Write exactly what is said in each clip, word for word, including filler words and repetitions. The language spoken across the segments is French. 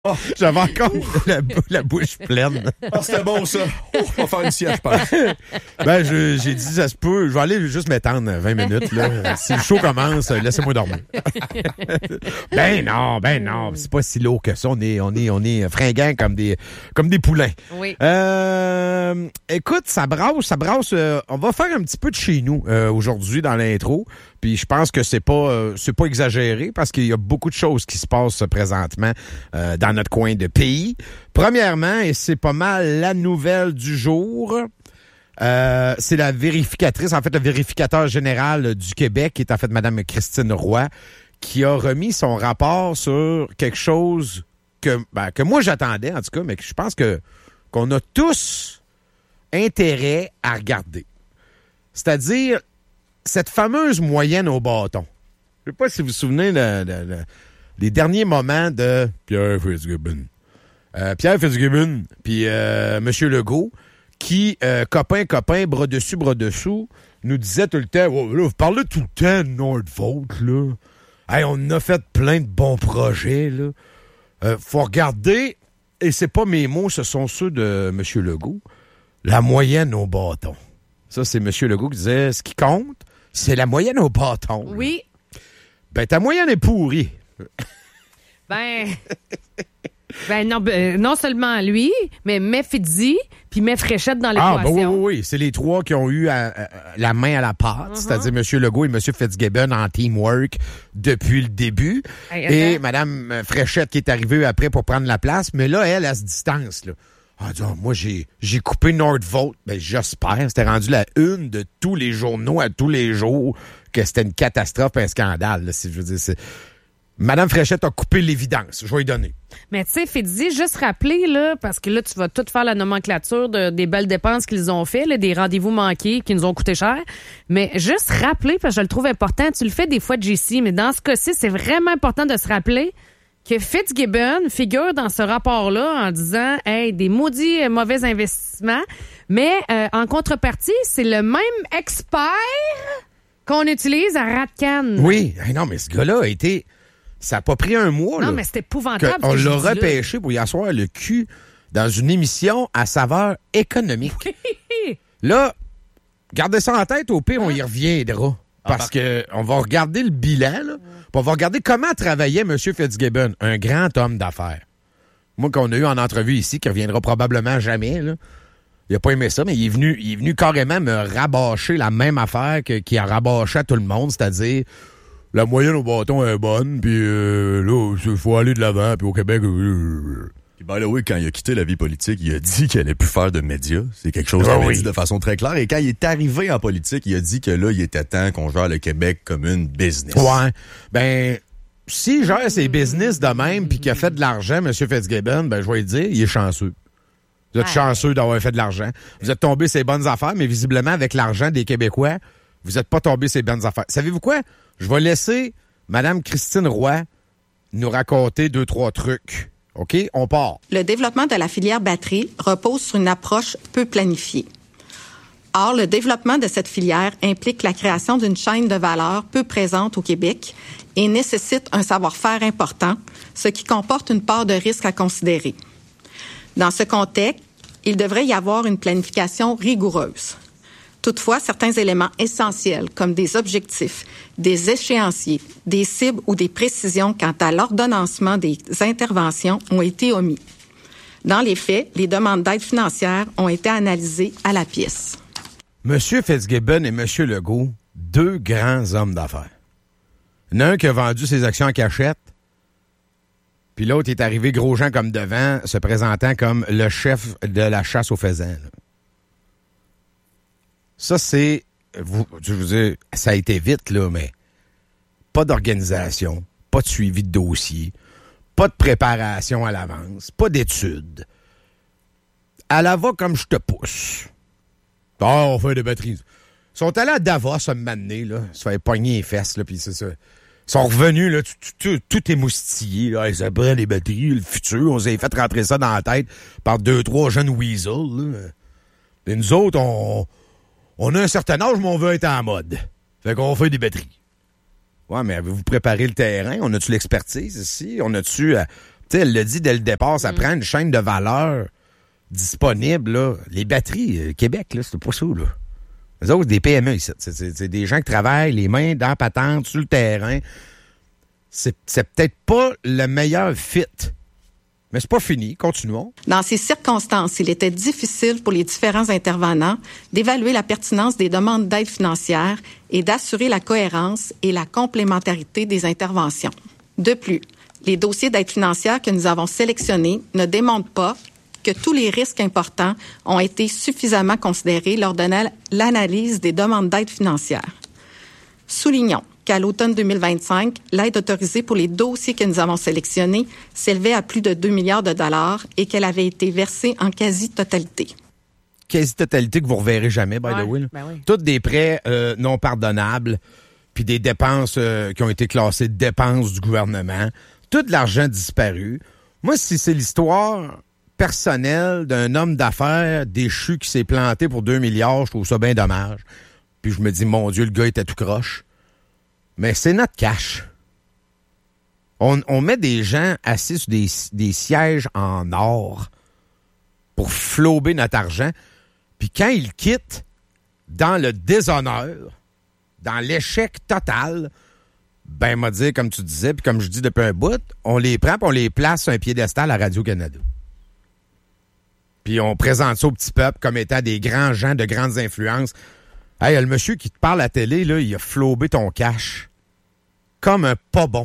Oh, j'avais encore la, la bouche pleine. Ah, c'était bon, ça. Oh, on va faire une sieste, je pense. Ben, je, j'ai dit, ça se peut. Je vais aller juste m'étendre vingt minutes, là. Si le show commence, laissez-moi dormir. Ben non, ben non. C'est pas si lourd que ça. On est, on est, on est fringants comme des, comme des poulains. Oui. Euh, écoute, ça brasse, ça brasse. Euh, on va faire un petit peu de chez nous, euh, aujourd'hui dans l'intro. Puis je pense que c'est pas euh, c'est pas exagéré parce qu'il y a beaucoup de choses qui se passent présentement euh, dans notre coin de pays. Premièrement, et c'est pas mal la nouvelle du jour, euh, c'est la vérificatrice, en fait le vérificateur général du Québec, qui est en fait Mme Christine Roy, qui a remis son rapport sur quelque chose que ben, que moi j'attendais en tout cas, mais que je pense que qu'on a tous intérêt à regarder. C'est-à-dire cette fameuse moyenne au bâton. Je sais pas si vous vous souvenez de, de, de, des derniers moments de Pierre Fitzgibbon. Euh, Pierre Fitzgibbon, puis euh, M. Legault, qui, euh, copain, copain, bras dessus, bras dessous, nous disait tout le temps, oh, là, vous parlez tout le temps de Nordvolt, là. Hey, on a fait plein de bons projets, là. Euh, faut regarder, et c'est pas mes mots, ce sont ceux de M. Legault, la moyenne au bâton. Ça, c'est M. Legault qui disait, ce qui compte, c'est la moyenne au bâton. Oui. Ben, ta moyenne est pourrie. Ben, ben non, ben, non seulement lui, mais Mefidzi, puis Mefréchette dans l'équation. Ah, ben oui, oui, oui. C'est les trois qui ont eu à, à, la main à la pâte, uh-huh. C'est-à-dire M. Legault et M. Fitzgibbon en teamwork depuis le début. Hey, et Mme Fréchette qui est arrivée après pour prendre la place. Mais là, elle, elle se distance, là. Ah, donc, moi, j'ai, j'ai coupé Nordvolt. Ben, j'espère. C'était rendu la une de tous les journaux à tous les jours que c'était une catastrophe et un scandale. Là, si je veux dire, c'est... Madame Fréchette a coupé l'évidence. Je vais lui donner. Mais tu sais, Fidzi, juste rappeler, là, parce que là, tu vas tout faire la nomenclature de, des belles dépenses qu'ils ont fait, là, des rendez-vous manqués qui nous ont coûté cher. Mais juste rappeler, parce que je le trouve important, tu le fais des fois, J C, mais dans ce cas-ci, c'est vraiment important de se rappeler que Fitzgibbon figure dans ce rapport-là en disant « Hey, des maudits euh, mauvais investissements », mais euh, en contrepartie, c'est le même expert qu'on utilise à Ratcan. Oui, hey, non, mais ce gars-là a été... Ça n'a pas pris un mois, non, là. Non, mais c'est épouvantable. On l'a repêché pour y asseoir le cul dans une émission à saveur économique. Là, gardez ça en tête, au pire, on y reviendra. Parce ah, que on va regarder le bilan, là, puis on va regarder comment travaillait M. Fitzgibbon, un grand homme d'affaires. Moi, qu'on a eu en entrevue ici, qui reviendra probablement jamais, là. Il a pas aimé ça, mais il est venu, il est venu carrément me rabâcher la même affaire que, qu'il a rabâché à tout le monde, c'est-à-dire la moyenne au bâton est bonne, puis euh, là, il faut aller de l'avant, puis au Québec... Euh, Puis, by the way, quand il a quitté la vie politique, il a dit qu'il allait plus faire de médias. C'est quelque chose qu'il oh, avait oui. dit de façon très claire. Et quand il est arrivé en politique, il a dit que là, il était temps qu'on gère le Québec comme une business. Ouais. Ben, s'il gère ses business de même puis qu'il a fait de l'argent, M. Fitzgibbon, ben, je vais lui dire, il est chanceux. Vous êtes ouais. chanceux d'avoir fait de l'argent. Vous êtes tombé sur les bonnes affaires, mais visiblement, avec l'argent des Québécois, vous n'êtes pas tombé sur les bonnes affaires. Savez-vous quoi? Je vais laisser Mme Christine Roy nous raconter deux, trois trucs. OK, on part. Le développement de la filière batterie repose sur une approche peu planifiée. Or, le développement de cette filière implique la création d'une chaîne de valeur peu présente au Québec et nécessite un savoir-faire important, ce qui comporte une part de risque à considérer. Dans ce contexte, il devrait y avoir une planification rigoureuse. Toutefois, certains éléments essentiels, comme des objectifs, des échéanciers, des cibles ou des précisions quant à l'ordonnancement des interventions ont été omis. Dans les faits, les demandes d'aide financière ont été analysées à la pièce. M. Fitzgibbon et M. Legault, deux grands hommes d'affaires. Il y en a un qui a vendu ses actions en cachette, puis l'autre est arrivé gros gens comme devant, se présentant comme le chef de la chasse aux faisans. Là. Ça, c'est... Vous, je vous dis, ça a été vite, là, mais pas d'organisation, pas de suivi de dossier, pas de préparation à l'avance, pas d'études. À la va comme je te pousse. Ah, on fait des batteries. Ils sont allés à Davos, ça me m'amener, là. Ils se fait pogner les fesses, là, puis c'est ça. Ils sont revenus, là, tout, tout, tout émoustillé, là. Ils apprennent les batteries, le futur. On s'est fait rentrer ça dans la tête par deux, trois jeunes weasels, là. Et nous autres, on... On a un certain âge, mais on veut être en mode. Fait qu'on fait des batteries. Ouais, mais avez-vous préparé le terrain? On a-tu l'expertise ici? On a-tu... Euh, Tu sais, elle l'a dit dès le départ, ça Mm. prend une chaîne de valeur disponible, là. Les batteries, euh, Québec, là, c'est pas ça, là. Les autres, des P M E ici. C'est, c'est, c'est des gens qui travaillent les mains dans la patente, sur le terrain. C'est, c'est peut-être pas le meilleur fit. Mais c'est pas fini. Continuons. Dans ces circonstances, il était difficile pour les différents intervenants d'évaluer la pertinence des demandes d'aide financière et d'assurer la cohérence et la complémentarité des interventions. De plus, les dossiers d'aide financière que nous avons sélectionnés ne démontrent pas que tous les risques importants ont été suffisamment considérés lors de l'analyse des demandes d'aide financière. Soulignons qu'à l'automne deux mille vingt-cinq, l'aide autorisée pour les dossiers que nous avons sélectionnés s'élevait à plus de deux milliards de dollars et qu'elle avait été versée en quasi-totalité. Quasi-totalité que vous reverrez jamais, by Ouais, the way. là. ben oui. Toutes des prêts euh, non pardonnables, puis des dépenses euh, qui ont été classées dépenses du gouvernement. Tout l'argent disparu. Moi, si c'est l'histoire personnelle d'un homme d'affaires déchu qui s'est planté pour deux milliards, je trouve ça bien dommage. Puis je me dis, mon Dieu, le gars était tout croche. Mais c'est notre cash. On, on met des gens assis sur des, des sièges en or pour flober notre argent. Puis quand ils quittent dans le déshonneur, dans l'échec total, ben, m'a dit, comme tu disais, puis comme je dis depuis un bout, on les prend puis on les place sur un piédestal à Radio-Canada. Puis on présente ça au petit peuple comme étant des grands gens de grandes influences. Hey, le monsieur qui te parle à la télé, là, il a flobé ton cash comme un pas bon.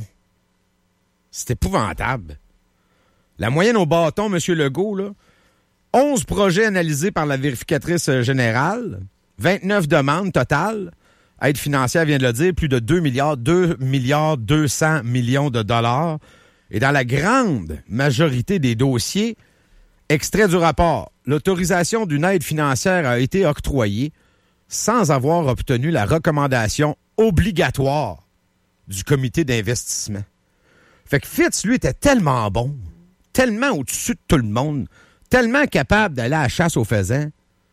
C'est épouvantable. La moyenne au bâton, M. Legault, là, onze projets analysés par la vérificatrice générale, vingt-neuf demandes totales, aide financière vient de le dire, plus de deux milliards, deux milliards deux cents millions de dollars. Et dans la grande majorité des dossiers, extrait du rapport, l'autorisation d'une aide financière a été octroyée sans avoir obtenu la recommandation obligatoire du comité d'investissement. Fait que Fitz, lui, était tellement bon, tellement au-dessus de tout le monde, tellement capable d'aller à la chasse aux faisans,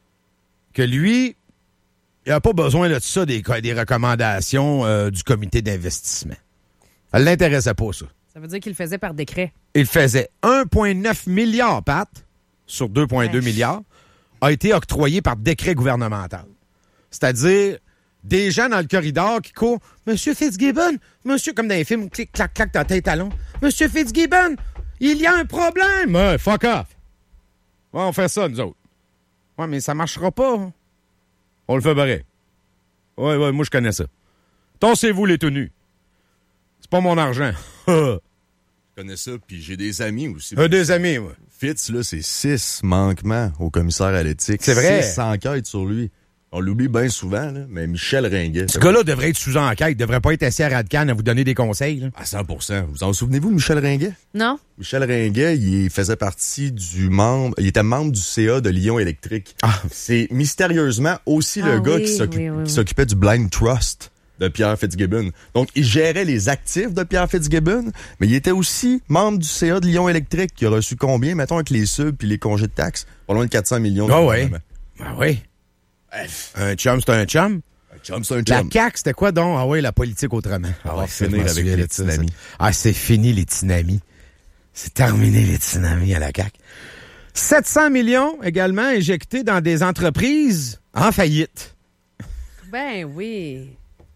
que lui, il n'a pas besoin de ça, des, des recommandations euh, du comité d'investissement. Ça ne l'intéressait pas, ça. Ça veut dire qu'il le faisait par décret. Il faisait un virgule neuf milliard, Pat, sur deux virgule deux Ouais. milliards, a été octroyé par décret gouvernemental. C'est-à-dire des gens dans le corridor qui courent « Monsieur Fitzgibbon, monsieur, comme dans les films, clic, clac, clac, dans tes talons. Monsieur Fitzgibbon, il y a un problème. Ouais, fuck off. Ouais, on fait ça, nous autres. Ouais, mais ça marchera pas. Hein. On le fait pareil. Ouais, ouais, moi, je connais ça. Torsez-vous les tenues. C'est pas mon argent. Je connais ça, puis j'ai des amis aussi. Un des amis, moi. Fitz, là, c'est six manquements au commissaire à l'éthique. C'est vrai. Six enquêtes sur lui. On l'oublie bien souvent, là, mais Michel Ringuet. Ce gars-là devrait être sous enquête. Il devrait pas être assis à Radcan à vous donner des conseils. Là. À cent pour cent. Vous en souvenez-vous de Michel Ringuet? Non? Michel Ringuet, il faisait partie du membre, il était membre du C A de Lyon Électrique. Ah. C'est mystérieusement aussi Ah le gars oui, qui, s'occupe- oui, oui, oui. qui s'occupait du Blind Trust de Pierre Fitzgibbon. Donc, il gérait les actifs de Pierre Fitzgibbon, mais il était aussi membre du C A de Lyon Électrique qui a reçu combien, mettons, avec les subs puis les congés de taxes? Pas loin de quatre cents millions. Ah de ouais. gouvernement. Ah oui. Un chum, c'est un chum. Un chum, c'est un La chum. C A Q, c'était quoi donc? Ah oui, la politique autrement. On va ouais, finir je m'en avec souviens les de ça, tsunamis. ça. Ah, c'est fini les tsunamis. C'est terminé les tsunamis à la C A Q. sept cents millions également injectés dans des entreprises en faillite. Ben oui.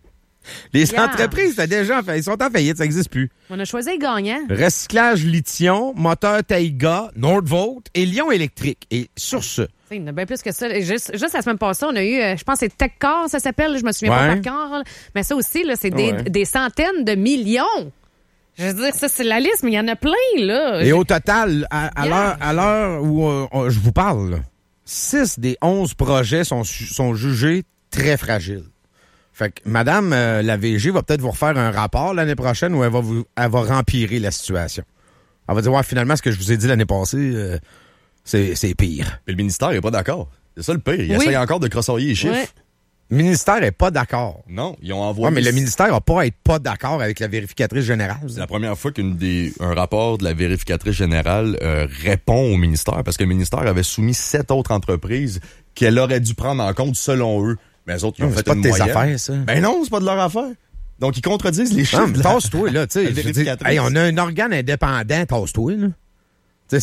Les Yeah. entreprises, c'est déjà en faillite. Ils sont en faillite, ça n'existe plus. On a choisi le gagnant. Recyclage lithium, moteur Taïga, Nordvolt et Lyon Électrique. Et sur ce, T'sais, il y en a bien plus que ça. Et Juste, juste la semaine passée, on a eu, euh, je pense que c'est TechCar, ça s'appelle, je me souviens Ouais. pas par cœur. là. Mais ça aussi, là, c'est des, Ouais. des centaines de millions. Je veux dire, ça, c'est la liste, mais il y en a plein, là. et au total, à, à Yeah. l'heure, à l'heure où euh, on- je vous parle, là, six des onze projets sont, su- sont jugés très fragiles. Fait que Madame euh, la V G va peut-être vous refaire un rapport l'année prochaine où elle va vous, elle va rempirer la situation. Elle va dire, ouais, finalement, ce que je vous ai dit l'année passée, euh, c'est, c'est pire. Mais le ministère est pas d'accord. C'est ça le pire. Il Oui. essaye encore de crossoyer les chiffres. Ouais. Le ministère est pas d'accord. Non, ils ont envoyé... Ouais, mais le ministère n'a pas à être pas d'accord avec la vérificatrice générale. C'est la première fois qu'un des un rapport de la vérificatrice générale euh, répond au ministère, parce que le ministère avait soumis sept autres entreprises qu'elle aurait dû prendre en compte selon eux. Mais les autres, ils ont Non, mais fait c'est pas une de tes moyenne. affaires, ça. Ben non, c'est pas de leur affaire. Donc, ils contredisent les chiffres. Non, mais tasse-toi, là, tu sais. La Je veux dire, vérificatrice. hey, on a un organe indépendant, tasse-toi, là.